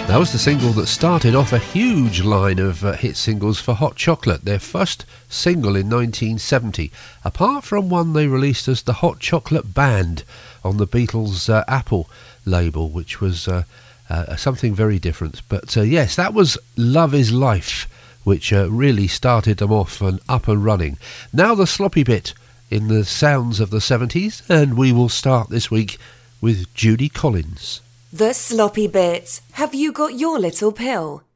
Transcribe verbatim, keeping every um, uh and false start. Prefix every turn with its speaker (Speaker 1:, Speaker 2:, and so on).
Speaker 1: That was the single that started off a huge line of uh, hit singles for Hot Chocolate, their first single in nineteen seventy, apart from one they released as the Hot Chocolate Band on the Beatles' uh, Apple label, which was uh, uh, something very different. But uh, yes, that was Love Is Life, which uh, really started them off and up and running. Now the sloppy bit in the sounds of the seventies, and we will start this week with Judy Collins.
Speaker 2: The sloppy bit. Have you got your little pill?